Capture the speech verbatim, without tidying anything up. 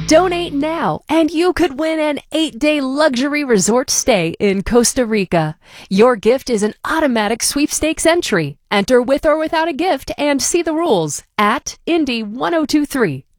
Donate now, and you could win an eight-day luxury resort stay in Costa Rica. Your gift is an automatic sweepstakes entry. Enter with or without a gift and see the rules at Indy ten twenty-three.